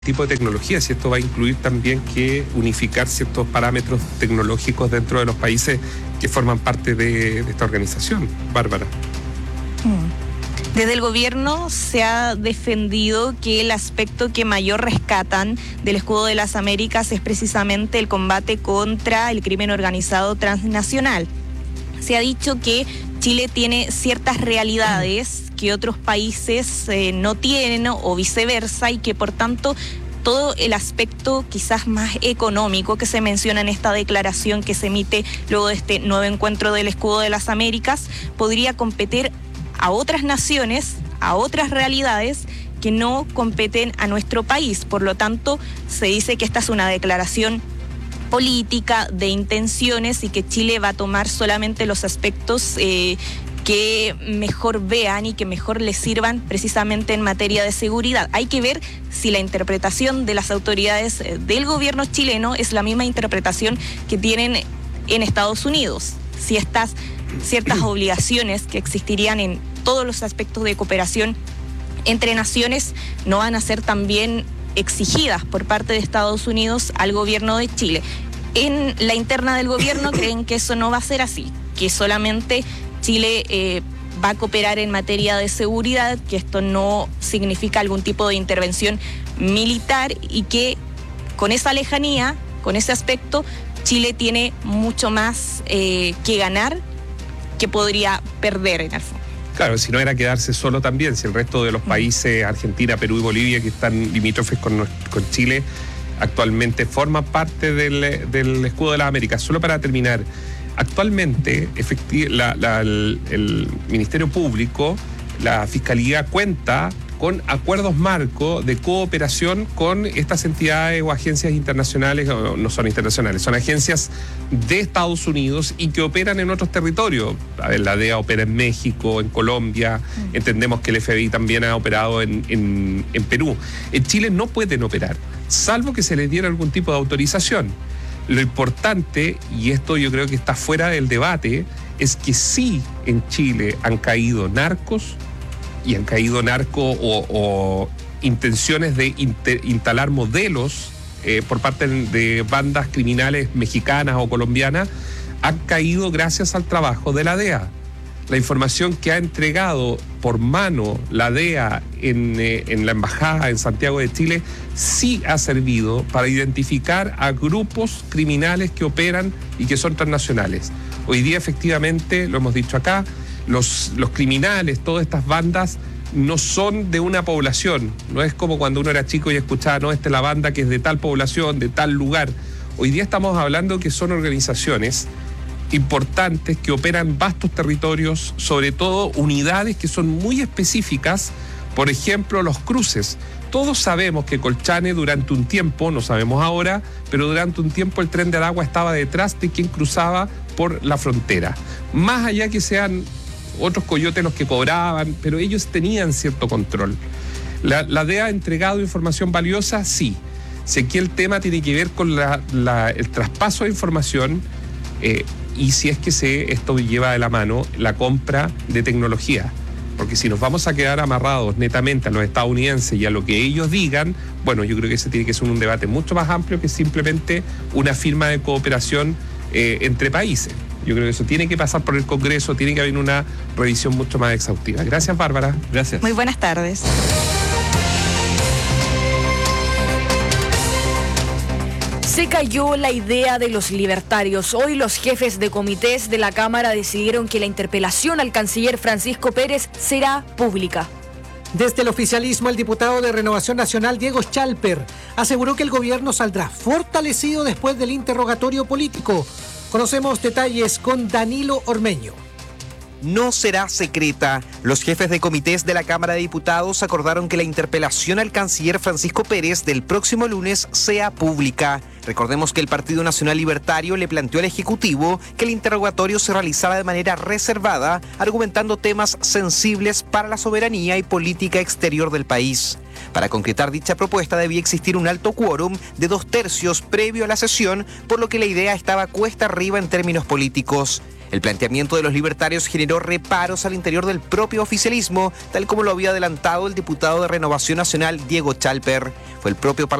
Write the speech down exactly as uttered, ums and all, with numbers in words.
tipo de tecnología, si esto va a incluir también que unificar ciertos parámetros tecnológicos dentro de los países que forman parte de, de esta organización. Bárbara. Desde el gobierno se ha defendido que el aspecto que mayor rescatan del Escudo de las Américas es precisamente el combate contra el crimen organizado transnacional. Se ha dicho que Chile tiene ciertas realidades que otros países eh, no tienen o viceversa, y que por tanto todo el aspecto quizás más económico que se menciona en esta declaración que se emite luego de este nuevo encuentro del Escudo de las Américas podría competir a otras naciones, a otras realidades que no competen a nuestro país. Por lo tanto, se dice que esta es una declaración política de intenciones y que Chile va a tomar solamente los aspectos eh, que mejor vean y que mejor les sirvan precisamente en materia de seguridad. Hay que ver si la interpretación de las autoridades del gobierno chileno es la misma interpretación que tienen en Estados Unidos. Si estas ciertas obligaciones que existirían en todos los aspectos de cooperación entre naciones no van a ser también exigidas por parte de Estados Unidos al gobierno de Chile. En la interna del gobierno creen que eso no va a ser así, que solamente Chile eh, va a cooperar en materia de seguridad, que esto no significa algún tipo de intervención militar y que con esa lejanía, con ese aspecto, Chile tiene mucho más eh, que ganar que podría perder en el fondo. Claro, si no era quedarse solo también, si el resto de los países, Argentina, Perú y Bolivia, que están limítrofes con, con Chile, actualmente forman parte del, del Escudo de las Américas. Solo para terminar, actualmente efecti- la, la, el, el Ministerio Público, la Fiscalía cuenta con acuerdos marco de cooperación con estas entidades o agencias internacionales, o no son internacionales, son agencias de Estados Unidos y que operan en otros territorios. A ver, la D E A opera en México, en Colombia, mm. entendemos que el F B I también ha operado en, en, en Perú. En Chile no pueden operar, salvo que se les diera algún tipo de autorización. Lo importante, y esto yo creo que está fuera del debate, es que sí en Chile han caído narcos, y han caído narco o, o intenciones de inter, instalar modelos eh, por parte de bandas criminales mexicanas o colombianas, han caído gracias al trabajo de la D E A. La información que ha entregado por mano la D E A en, eh, en la Embajada en Santiago de Chile sí ha servido para identificar a grupos criminales que operan y que son transnacionales. Hoy día, efectivamente, lo hemos dicho acá, Los, los criminales, todas estas bandas, no son de una población. No es como cuando uno era chico y escuchaba, no, esta es la banda que es de tal población, de tal lugar. Hoy día estamos hablando que son organizaciones importantes que operan vastos territorios, sobre todo unidades que son muy específicas. Por ejemplo, los cruces. Todos sabemos que Colchane durante un tiempo, no sabemos ahora, pero durante un tiempo el Tren de Aragua estaba detrás de quien cruzaba por la frontera. Más allá que sean otros coyotes los que cobraban, pero ellos tenían cierto control. La, la D E A ha entregado información valiosa, sí. Sé que el tema tiene que ver con la, la, el traspaso de información eh, y si es que se, esto lleva de la mano la compra de tecnología. Porque si nos vamos a quedar amarrados netamente a los estadounidenses y a lo que ellos digan, bueno, yo creo que ese tiene que ser un debate mucho más amplio que simplemente una firma de cooperación eh, entre países. Yo creo que eso tiene que pasar por el Congreso, tiene que haber una revisión mucho más exhaustiva. Gracias, Bárbara. Gracias. Muy buenas tardes. Se cayó la idea de los libertarios. Hoy los jefes de comités de la Cámara decidieron que la interpelación al canciller Francisco Pérez será pública. Desde el oficialismo, el diputado de Renovación Nacional, Diego Schalper, aseguró que el gobierno saldrá fortalecido después del interrogatorio político. Conocemos detalles con Danilo Ormeño. No será secreta. Los jefes de comités de la Cámara de Diputados acordaron que la interpelación al canciller Francisco Pérez del próximo lunes sea pública. Recordemos que el Partido Nacional Libertario le planteó al Ejecutivo que el interrogatorio se realizara de manera reservada, argumentando temas sensibles para la soberanía y política exterior del país. Para concretar dicha propuesta debía existir un alto quórum de dos tercios previo a la sesión, por lo que la idea estaba cuesta arriba en términos políticos. El planteamiento de los libertarios generó reparos al interior del propio oficialismo, tal como lo había adelantado el diputado de Renovación Nacional, Diego Chalper. Fue el propio